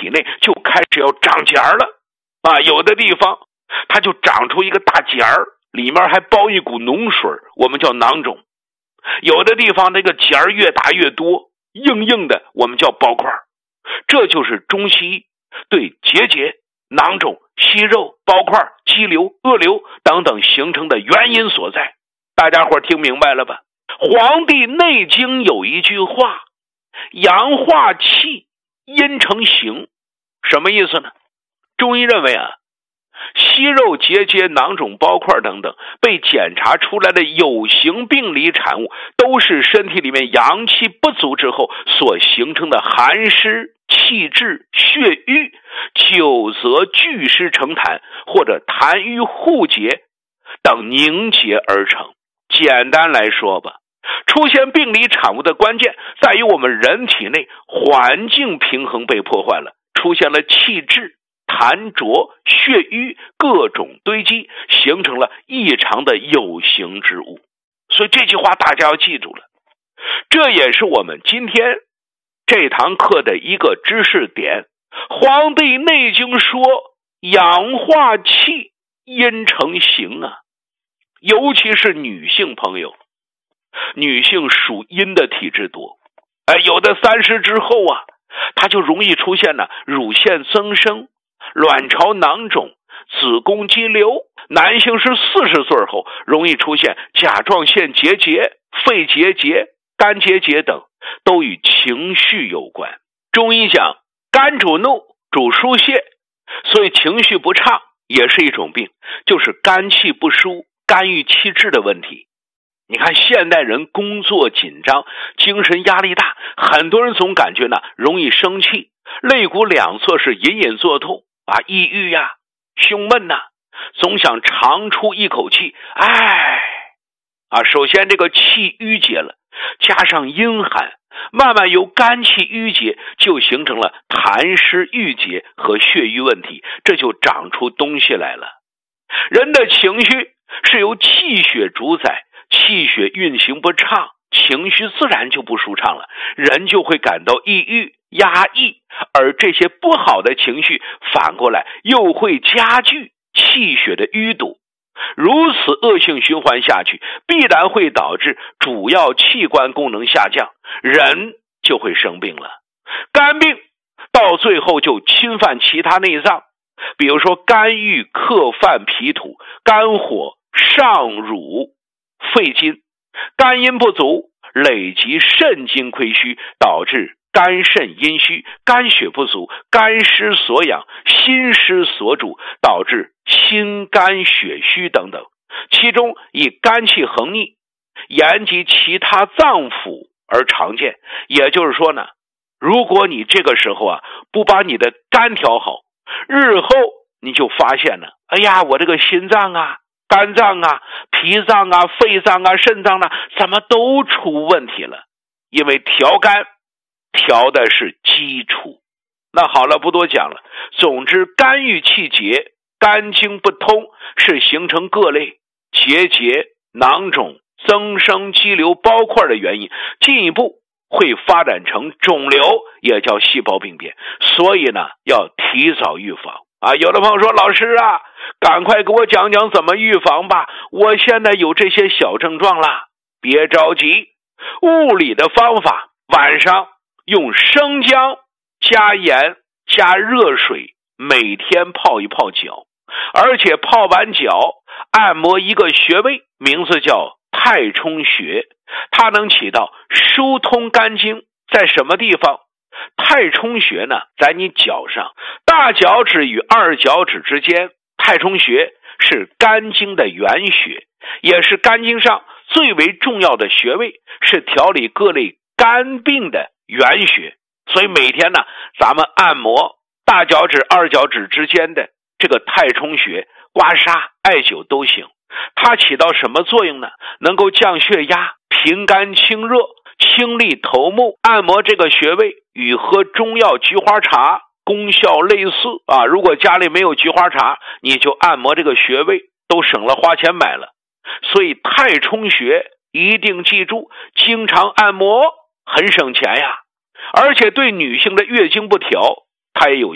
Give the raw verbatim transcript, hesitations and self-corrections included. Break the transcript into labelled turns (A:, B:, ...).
A: 体内就开始要长茧了啊，有的地方它就长出一个大茧儿，里面还包一股脓水，我们叫囊肿。有的地方那个茧儿越大越多，硬硬的，我们叫包块。这就是中西医对结节、囊肿、息肉、包块、肌瘤、恶瘤等等形成的原因所在。大家伙听明白了吧？黄帝内经有一句话，阳化气，阴成形，什么意思呢？中医认为啊，息肉、结节、囊肿、包块等等被检查出来的有形病理产物，都是身体里面阳气不足之后所形成的寒湿、气滞、血瘀，久则聚湿成痰，或者痰瘀互结等凝结而成。简单来说吧，出现病理产物的关键在于我们人体内环境平衡被破坏了，出现了气滞、痰浊、血瘀各种堆积，形成了异常的有形之物。所以这句话大家要记住了，这也是我们今天这堂课的一个知识点。黄帝内经说阳化气，阴成形啊，尤其是女性朋友，女性属阴的体质多，哎，有的三十之后啊，她就容易出现呢乳腺增生、卵巢囊肿、子宫肌瘤。男性是四十岁后容易出现甲状腺结节、肺结节、肝结节等，都与情绪有关。中医讲肝主怒，主疏泄，所以情绪不畅也是一种病，就是肝气不舒、肝郁气滞的问题。你看现代人工作紧张，精神压力大，很多人总感觉呢容易生气，肋骨两侧是隐隐作痛啊，抑郁呀、胸闷呐、总想长出一口气，哎啊，首先这个气郁结了，加上阴寒，慢慢由肝气郁结就形成了痰湿郁结和血瘀问题，这就长出东西来了。人的情绪是由气血主宰，气血运行不畅，情绪自然就不舒畅了，人就会感到抑郁、压抑，而这些不好的情绪反过来又会加剧气血的淤堵。如此恶性循环下去，必然会导致主要器官功能下降，人就会生病了。肝病到最后就侵犯其他内脏，比如说肝郁克犯脾土，肝火上辱肺经，肝阴不足累积肾精亏虚，导致肝肾阴虚，肝血不足，肝湿所养，心湿所主，导致心肝血虚等等。其中以肝气横逆延及其他脏腑而常见。也就是说呢，如果你这个时候啊不把你的肝调好，日后你就发现了，哎呀，我这个心脏啊、肝脏啊、脾脏啊、肺脏啊、肾脏啊怎么都出问题了。因为调肝调的是基础。那好了，不多讲了。总之，肝郁气结，肝经不通，是形成各类结节、囊肿、增生、肌瘤、包块的原因，进一步会发展成肿瘤，也叫细胞病变。所以呢，要提早预防啊！有的朋友说，老师啊，赶快给我讲讲怎么预防吧，我现在有这些小症状啦。别着急，物理的方法，晚上用生姜加盐加热水，每天泡一泡脚，而且泡完脚按摩一个穴位，名字叫太冲穴，它能起到疏通肝经。在什么地方？太冲穴呢，在你脚上，大脚趾与二脚趾之间。太冲穴是肝经的原穴，也是肝经上最为重要的穴位，是调理各类肝病的原穴。所以每天呢，咱们按摩大脚趾、二脚趾之间的这个太冲穴，刮痧、艾灸都行。它起到什么作用呢？能够降血压、平肝清热、清利头目。按摩这个穴位与喝中药菊花茶功效类似啊。如果家里没有菊花茶，你就按摩这个穴位，都省了花钱买了。所以太冲穴一定记住，经常按摩很省钱呀。而且对女性的月经不调，它也有